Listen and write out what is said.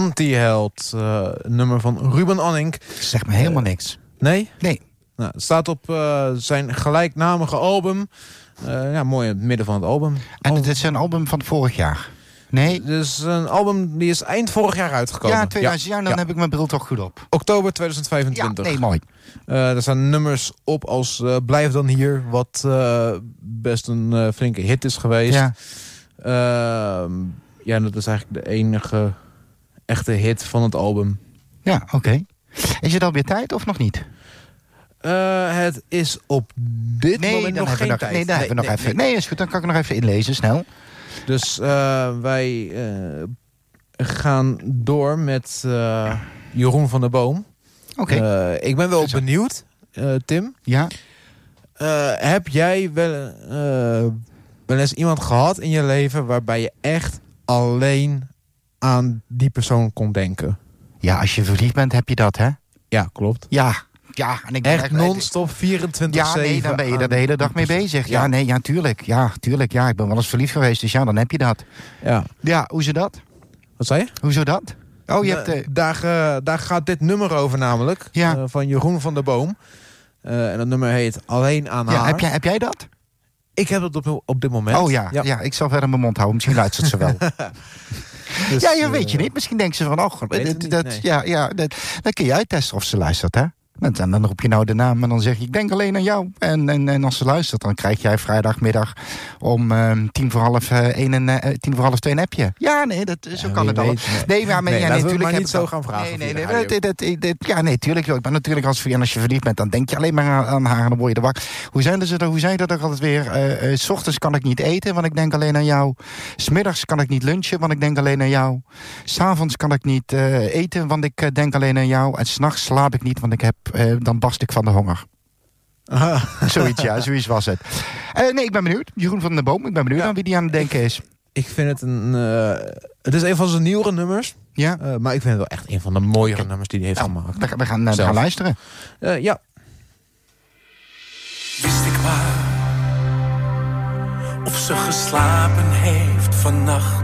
Antiheld. Nummer van Ruben Anning. Zeg me helemaal niks. Nee? Nee. Nou, het staat op zijn gelijknamige album. Mooi in het midden van het album. En het is een album van vorig jaar? Nee? Dus een album die is eind vorig jaar uitgekomen. Ja, 2000 jaar, dan heb ik mijn bril toch goed op. Oktober 2025. Ja, nee, mooi. Er staan nummers op als Blijf dan hier, wat best een flinke hit is geweest. Ja. Dat is eigenlijk de enige echte hit van het album. Ja, oké. Is het alweer tijd of nog niet? Het is op dit moment nog geen tijd. Nee, daar hebben we nog even. Nee, is goed, dan kan ik nog even inlezen, snel. Dus wij gaan door met Jeroen van der Boom. Oké. Ik ben wel benieuwd, Tim. Ja? Heb jij wel eens iemand gehad in je leven waarbij je echt alleen aan die persoon kon denken? Ja, als je verliefd bent, heb je dat, hè? Ja, klopt. Ja, en ik echt non-stop 24/7. Ja, nee, dan ben je er de hele dag mee bezig. Ja, tuurlijk. Ja, ik ben wel eens verliefd geweest, dus ja, dan heb je dat. Ja, hoe zit dat? Wat zei je? Hoezo dat? Oh, je hebt... Daar gaat dit nummer over namelijk. Ja. Van Jeroen van der Boom. En dat nummer heet Alleen aan haar. Heb jij dat? Ik heb het op dit moment. Oh ja, ik zal verder mijn mond houden. Misschien luistert ze wel. Dus, ja, weet je niet. Misschien denkt ze van, dat kun je uittesten of ze luistert, hè? En dan roep je nou de naam en dan zeg je, ik denk alleen aan jou. En als ze luistert, dan krijg jij vrijdagmiddag om 1:50 een appje. Ja, nee, zo kan het al. Nee, maar natuurlijk niet zo gaan vragen. Nee, tuurlijk. Ik ben natuurlijk als je verliefd bent, dan denk je alleen maar aan haar en dan word je er wakker. Hoe zei dat ook altijd weer? 's ochtends kan ik niet eten, want ik denk alleen aan jou. 's middags kan ik niet lunchen, want ik denk alleen aan jou. 's avonds kan ik niet eten, want ik denk alleen aan jou. En 's nachts slaap ik niet, want dan barst ik van de honger. Zoiets was het. Nee, ik ben benieuwd. Jeroen van der Boom, ik ben benieuwd aan wie die aan het denken is. Ik vind het het is een van zijn nieuwere nummers. Ja. Maar ik vind het wel echt een van de mooiere nummers die hij heeft gemaakt. We gaan luisteren. Ja. Wist ik maar of ze geslapen heeft vannacht.